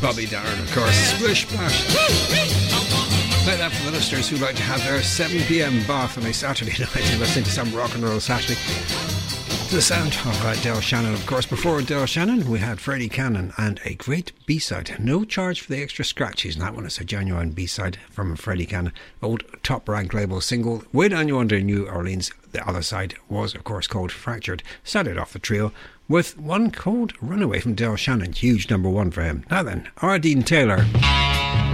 Bobby Darin, of course. Splish Splash. Play that for the listeners who like to have their 7pm bath on a Saturday night and listening to some rock and roll Saturday. To the sound of Del Shannon, of course. Before Del Shannon, we had Freddie Cannon and a great B-side. No charge for the extra scratches. And that one is a genuine B-side from Freddie Cannon. Old top rank label single with Anya under New Orleans. The other side was, of course, called Fractured. Started off the trio with one called Runaway from Del Shannon. Huge number one for him. Now then, Ardeen Taylor.